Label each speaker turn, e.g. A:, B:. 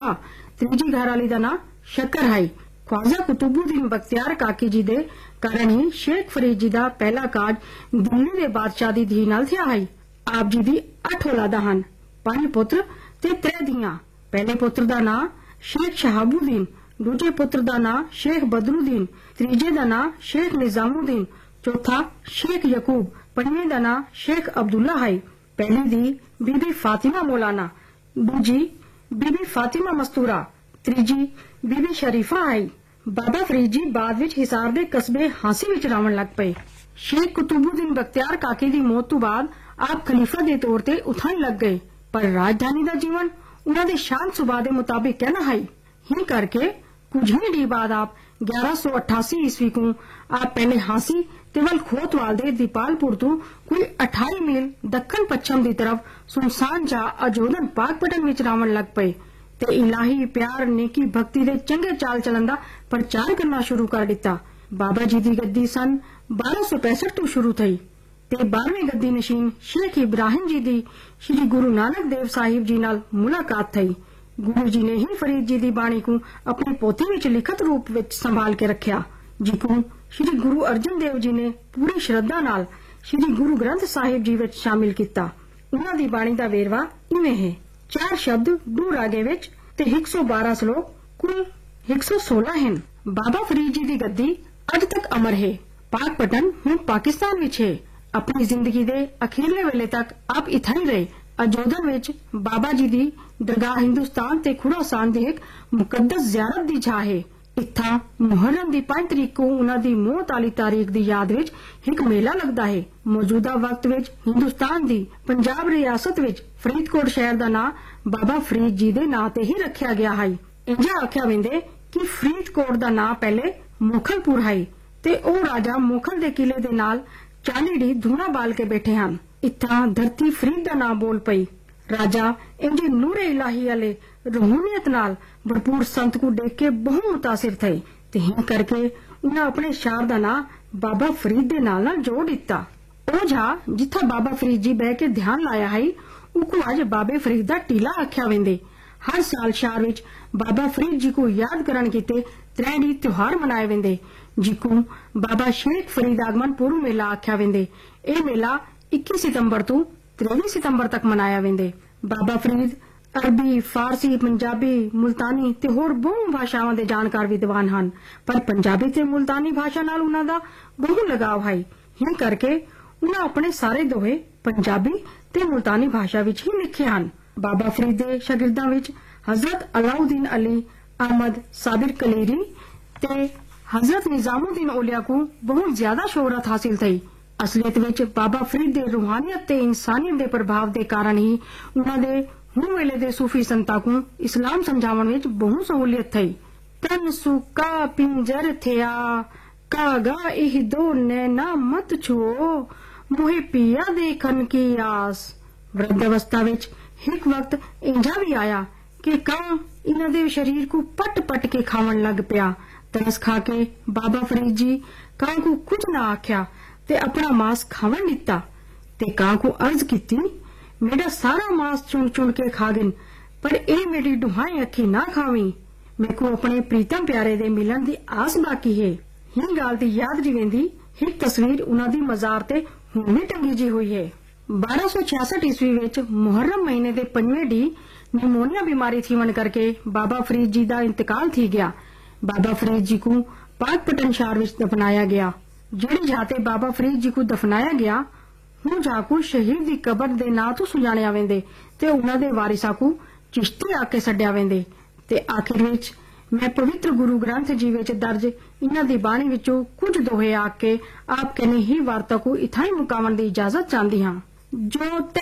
A: शरीफा, तीजी घरवाली का नाम शक्कर है। ख्वाजा कुतुबुद्दीन बख्तियार काकी जी दे कारण ही शेख फरीद जी का पहला काज दिल्ली के बादशाह की धी नाल थिया है। आप जी दी 8 औलादा हन, 5 पुत्र ते 3 धीआं। पहले पुत्र का नाम शेख शहाबुद्दीन, दूजे पुत्र का नाम शेख बदरुद्दीन, तीजे का नाम शेख निजामुद्दीन, चौथा शेख यकूब, पंजवें का नाम शेख अब्दुल्ला है। पहली दी बीबी फातिमा मौलाना, दूजी बीबी फातिमा मस्तूरा, तीजी बीबी शरीफा है। बाबा फरीद जी बाद विच हिसार दे कस्बे हांसी विच रावण लग पए। शेख कुतुबुद्दीन बख्तियार काकी दी मौत तो बाद आप खलीफा के तौर ते उठान लग गए, पर राजधानी का जीवन उन्हां दे शांत सुभाव के मुताबिक कहना है। ही करके कुछ ही डी बाद आप 1188 ईस्वी को आप पहले हांसी तेवल खोतवाल दे दीपालपुर तो कोई 28 मील दक्षिण पश्चिम की तरफ सुनसान जा अजोधन पाकपटन विच रावण लग पए ते इलाही प्यार नेकी भक्ति दे चंगे चाल चलन दा प्रचार करना शुरू कर दिता। बाबा जी दी गद्दी सन 1265 तो शुरू थई ते 12वें गद्दी नशीन शेख इब्राहिम जी दी श्री गुरु नानक देव साहिब जी नाल मुलाकात थई। गुरु जी ने ही फरीद जी दी बाणी को अपने पोथी विच लिखत रूप विच संभाल के रखिया, जिको श्री गुरु अर्जन देव जी ने पूरी श्रद्धा नाल श्री गुरु ग्रंथ साहिब जी विच शामिल किया। उन्हां दी बाणी दा वेरवा इवें है। 4 शब्द दो रागे विच ते 112 श्लोक, कुल 116 हैं। बाबा फरीद जी दी गद्दी अज तक अमर है। पाकपटन हुण पाकिस्तान विच है। अपनी जिंदगी दे अखीरले वेले तक आप इत्थे ही रहे। अजोधन विच बाबा जी दी दरगाह हिंदुस्तान ते खुरासान दी एक मुकद्दस ज़ियारत दी जा है। इत्था मुहर्रम दी 5 तरीक को उन्हां दी मौत वाली तारीख दी याद विच एक मेला लगदा है। मौजूदा वक्त विच हिंदुस्तान दी पंजाब रियासत विच फरीदकोट शहर दा नाम बाबा फरीद जी दे नां ते ही रखिया गया है। इंजा आख्या वेंदे कि फरीदकोट दा नां पहले मोखलपुर है ते ओ राजा मोखल दे किले दे नाल 40 डी धूना बाल के बैठे हन। इत्था धरती फरीद दा नां बोल पई। राजा इंजे नूरे इलाही वाले रूहानियत नाल भरपूर संत को देख के बहुत मुतासिर थे ते ही करके उन्हें अपने शहर दा नाम बाबा फरीद दे नाल नाल जोड़ दिता। ओ जा जिथा बाबा फरीद जी बह के ध्यान लाया है उको अज बाबे फरीद दा टीला आख्या वेंदे। हर साल शहर विच बाबा फरीद जी को याद करन कीते 3 त्योहार मनाए वेंदे, जिको बाबा शेख फरीद आगमन पूर्व मेला आख्या वेंदे। ए मेला 21 सितंबर तो 23 सितंबर तक मनाया वेंदे। बाबा फरीद अरबी, फारसी, पंजाबी, मुल्तानी ते होर बहु भाषावां दे जानकार विद्वान हन, पर पंजाबी ते मुल्तानी भाषा नाल उन्हां दा बहु लगाव है। ही करके उन्हां अपने सारे दोहे पंजाबी ते मुल्तानी भाषा विच ही लिखे हन। बाबा फरीद दे शागिर्दां विच हजरत अलाउद्दीन अली अहमद साबिर कलेरी ते हजरत निजामुद्दीन औलिया को बहुत ज्यादा शोहरत हासिल थई। असलियत विच बाबा फरीद दे रूहानियत ते इंसानियत दे प्रभाव दे कारण ही उन्हां दे हुण वेले दे सूफी संतां को इस्लाम समझावण विच बहुत सहूलियत थई। तन सुका पिंजर थिया कागा इह दो नैना मत छो मोहे पिया देखन की आस। वृद्धावस्था विच एक वक्त इंजा भी आया कि कां इन्हां दे शरीर को पट पट के खावण लग पिया। तरस खा के बाबा फरीद जी कां को कुछ ना आख्या ते अपना मांस खावन दिता ते कां को अर्ज कीती, मेरा सारा मांस चुन चुन के खा गिन, पर ए मेरी दुहाई अखी ना खावी। मेरे को अपने प्रीतम प्यारे दे मिलन दी आस बाकी है। ही गाल दी याद जी वेंदी एक तस्वीर उन्हां दी मजार ते हुण भी टंगी जी हुई है। 1266 ईस्वी विच मुहर्रम महीने दे 5वें डी निमोनिया बीमारी थीवन करके बाबा फरीद जी दा इंतकाल थी गया। बाबा फरीद जी को पाकपटन शहर विच दफनाया गया। जिहड़ी जाते बाबा फरीद जी को दफनाया गया हुण जाको शहीद दी कबर दे नां तो सुजाणिया वेंदे ते उन्हां दे वारिसां को चिश्ती आके छड्डिया वेंदे ते आखिर विच मैं पवित्र गुरु ग्रंथ जी विच दर्ज इन्हां दी बाणी विचों कुछ दोहे आके आप कने ही वार्ता को इथाई मुकावन दी इजाजत चाहती हां। जो